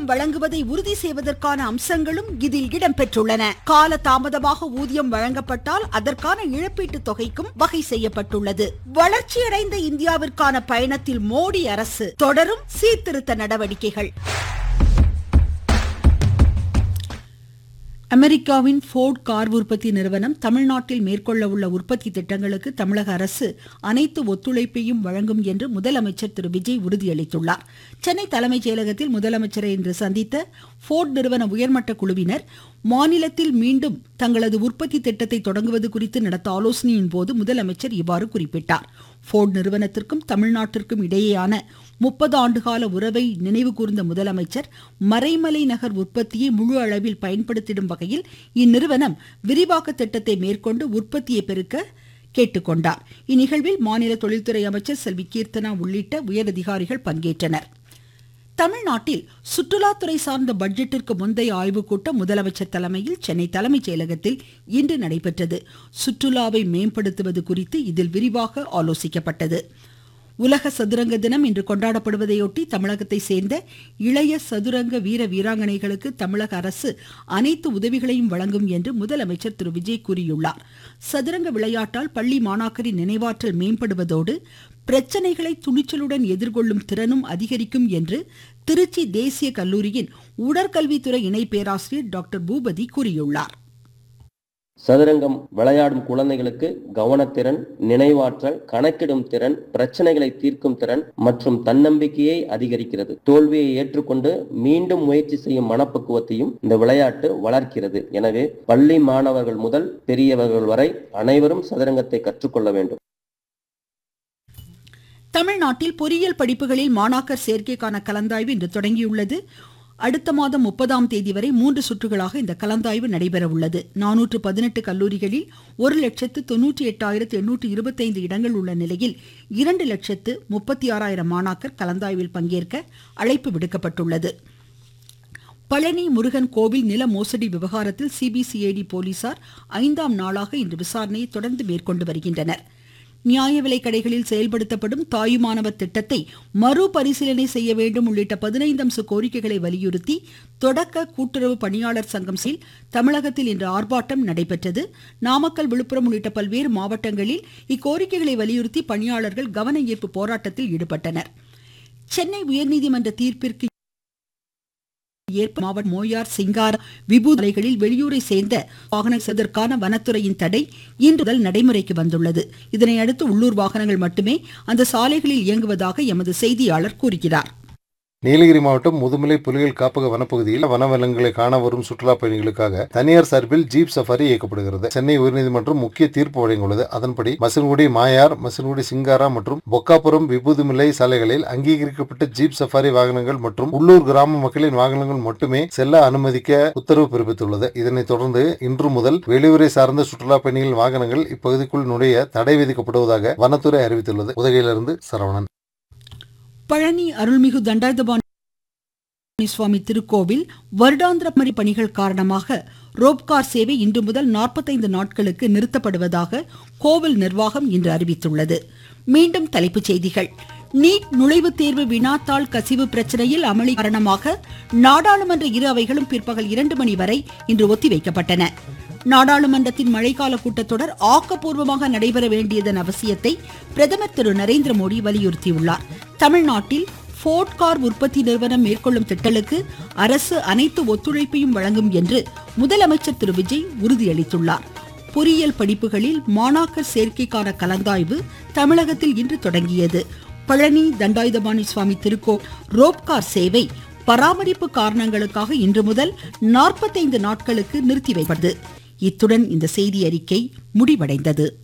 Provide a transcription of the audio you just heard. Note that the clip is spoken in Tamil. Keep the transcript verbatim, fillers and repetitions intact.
ஊதியம் வழங்குவதை உறுதி செய்வதற்கான அம்சங்களும் இதில் இடம்பெற்றுள்ளன. கால தாமதமாக ஊதியம் வழங்கப்பட்டால் அதற்கான இழப்பீட்டு தொகைக்கும் வகை செய்யப்பட்டுள்ளது. வளர்ச்சியடைந்த இந்தியாவிற்கான பயணத்தில் மோடி அரசு தொடரும் சீர்திருத்த நடவடிக்கைகள். அமெரிக்காவின் ஃபோர்ட் கார் உற்பத்தி நிறுவனம் தமிழ்நாட்டில் மேற்கொள்ள உள்ள உற்பத்தி திட்டங்களுக்கு தமிழக அரசு அனைத்து ஒத்துழைப்பையும் வழங்கும் என்று முதலமைச்சர் திரு விஜய் உறுதியளித்துள்ளார். சென்னை தலைமைச் செயலகத்தில் முதலமைச்சரை இன்று சந்தித்த ஃபோர்ட் நிறுவன உயர்மட்ட குழுவினர் மாநிலத்தில் மீண்டும் தங்களது உற்பத்தி திட்டத்தை தொடங்குவது குறித்து நடத்த ஆலோசனையின் போது முதலமைச்சர் இவ்வாறு குறிப்பிட்டார். ஃபோர்ட் நிறுவனத்திற்கும் தமிழ்நாட்டிற்கும் இடையேயான முப்பது ஆண்டுகால உறவை நினைவு கூர்ந்த முதலமைச்சர் மறைமலை நகர் உற்பத்தியை முழு அளவில் பயன்படுத்திடும் வகையில் இந்நிறுவனம் விரிவாக்க திட்டத்தை மேற்கொண்டு உற்பத்தியை பெருக்க கேட்டுக்கொண்டார். இந்நிகழ்வில் மாநில தொழில்துறை அமைச்சர் செல்வி கீர்த்தனா உள்ளிட்ட உயரதிகாரிகள் பங்கேற்றனர். தமிழ்நாட்டில் சுற்றுலாத்துறை சார்ந்த பட்ஜெட்டிற்கு முந்தைய ஆய்வுக் கூட்டம் முதலமைச்சர் தலைமையில் சென்னை தலைமைச் செயலகத்தில் இன்று நடைபெற்றது. சுற்றுலாவை மேம்படுத்துவது குறித்து இதில் விரிவாக ஆலோசிக்கப்பட்டது. உலக சதுரங்க தினம் இன்று கொண்டாடப்படுவதையொட்டி தமிழகத்தை சேர்ந்த இளைய சதுரங்க வீர வீராங்கனைகளுக்கு தமிழக அரசு அனைத்து உதவிகளையும் வழங்கும் என்று முதலமைச்சர் திரு விஜய் கூறியுள்ளார். சதுரங்க விளையாட்டால் பள்ளி மாணாக்கரின் நினைவாற்றல் மேம்படுவதோடு பிரச்சனைகளை துணிச்சலுடன் எதிர்கொள்ளும் திறனும் அதிகரிக்கும் என்று திருச்சி தேசிய கல்லூரியின் உடற்கல்வித்துறை இணை பேராசிரியர் டாக்டர் பூபதி கூறியுள்ளார். சதுரங்கம் விளையாடும் குழந்தைகளுக்கு கவனத்திறன், நினைவாற்றல், கணக்கிடும் திறன், பிரச்சனைகளை தீர்க்கும் திறன் மற்றும் தன்னம்பிக்கையை அதிகரிக்கிறது. தோல்வியை ஏற்றுக்கொண்டு மீண்டும் முயற்சி செய்யும் மனப்பக்குவத்தையும் இந்த விளையாட்டு வளர்க்கிறது. எனவே பள்ளி மாணவர்கள் முதல் பெரியவர்கள் வரை அனைவரும் சதுரங்கத்தை கற்றுக்கொள்ள வேண்டும். தமிழ்நாட்டில் பொறியியல் படிப்புகளில் மாணாக்கர் சேர்க்கைக்கான கலந்தாய்வு இன்று தொடங்கியுள்ளது. அடுத்த மாதம் முப்பதாம் தேதி வரை மூன்று சுற்றுகளாக இந்த கலந்தாய்வு நடைபெற உள்ளது. நானூற்று பதினெட்டு கல்லூரிகளில் ஒரு லட்சத்து தொன்னூற்றி எட்டாயிரத்து எண்ணூற்று இருபத்தைந்து இடங்கள் உள்ள நிலையில் இரண்டு லட்சத்து முப்பத்தி ஆறாயிரம் மாணாக்கர் கலந்தாய்வில் பங்கேற்க அழைப்பு விடுக்கப்பட்டுள்ளது. பழனி முருகன் கோவில் நில மோசடி விவகாரத்தில் சிபிசிஐடி போலீசார் ஐந்தாம் நாளாக இன்று விசாரணையை தொடர்ந்து மேற்கொண்டு வருகின்றனர். நியாய விலை கடைகளில் செயல்படுத்தப்படும் தாயுமானவர் திட்டத்தை மறுபரிசீலனை செய்ய வேண்டும் உள்ளிட்ட பதினைந்து அம்ச கோரிக்கைகளை வலியுறுத்தி தொடக்க கூட்டுறவு பணியாளர் சங்கம் சில் தமிழகத்தில் இன்று ஆர்ப்பாட்டம் நடைபெற்றது. நாமக்கல், விழுப்புரம் உள்ளிட்ட பல்வேறு மாவட்டங்களில் இக்கோரிக்கைகளை வலியுறுத்தி பணியாளர்கள் கவன ஈர்ப்பு போராட்டத்தில் ஈடுபட்டனர். சென்னை உயர்நீதிமன்ற தீர்ப்பிற்கு மாவட்ட மோயார், சிங்கார, விபூதி ஆலைகளில் வெளியூரை சேர்ந்த வாகனம் செல்வதற்கான வனத்துறையின் தடை இன்று முதல் நடைமுறைக்கு வந்துள்ளது. இதனையடுத்து உள்ளூர் வாகனங்கள் மட்டுமே அந்த சாலைகளில் இயங்குவதாக எமது செய்தியாளர் கூறுகிறார். நீலகிரி மாவட்டம் முதுமலை புலிகள் காப்பக வனப்பகுதியில் வனவளங்களை காண வரும் சுற்றுலா பயணிகளுக்காக தனியார் சார்பில் ஜீப் சஃபாரி இயக்கப்படுகிறது. சென்னை உயர்நீதிமன்றம் முக்கிய தீர்ப்பு வழங்கியுள்ளது. அதன்படி மசனகுடி மாயார், மசனகுடி சிங்காரா மற்றும் பொக்காபுரம் விபூதிமலை சாலைகளில் அங்கீகரிக்கப்பட்ட ஜீப் சஃபாரி வாகனங்கள் மற்றும் உள்ளூர் கிராம மக்களின் வாகனங்கள் மட்டுமே செல்ல அனுமதிக்க உத்தரவு பிறப்பித்துள்ளது. இதனைத் தொடர்ந்து இன்று முதல் வெளியூரை சார்ந்த சுற்றுலா பயணிகள் வாகனங்கள் இப்பகுதிக்குள் நுழைய தடை விதிக்கப்படுவதாக வனத்துறை அறிவித்துள்ளது. உதகையிலிருந்து சரவணன். பழனி அருள்மிகு தண்டாயுதபாணி சுவாமி திருக்கோவில் வருடாந்திர பணிகள் காரணமாக ரோப்கார் சேவை இன்று முதல் நாற்பத்தைந்து நாட்களுக்கு நிறுத்தப்படுவதாக கோவில் நிர்வாகம் இன்று அறிவித்துள்ளது. மீண்டும் தலைப்புச் செய்திகள். நீட் நுழைவுத் தேர்வு வினாத்தாள் கசிவு பிரச்சனையில் அமளி காரணமாக நாடாளுமன்ற இரு அவைகளும் பிற்பகல் இரண்டு மணி வரை இன்று ஒத்திவைக்கப்பட்டன. நாடாளுமன்றத்தின் மழைக்கால கூட்டத்தொடர் ஆக்கப்பூர்வமாக நடைபெற வேண்டியதன் அவசியத்தை பிரதமர் திரு நரேந்திர மோடி வலியுறுத்தியுள்ளார். தமிழ்நாட்டில் ஃபோர்ட் கார் உற்பத்தி நிறுவனம் மேற்கொள்ளும் திட்டங்களுக்கு அரசு அனைத்து ஒத்துழைப்பையும் வழங்கும் என்று முதலமைச்சர் திரு விஜய் உறுதியளித்துள்ளார். பொறியியல் படிப்புகளில் மாணாக்கர் சேர்க்கைக்கான கலந்தாய்வு தமிழகத்தில் இன்று தொடங்கியது. பழனி தண்டாயுதபாணி சுவாமி திருக்கோ ரோப்கார் சேவை பராமரிப்பு காரணங்களுக்காக இன்று முதல் நாற்பத்தைந்து நாட்களுக்கு நிறுத்தி வைப்பது. இத்துடன் இந்த செய்தி அறிக்கை முடிவடைந்தது.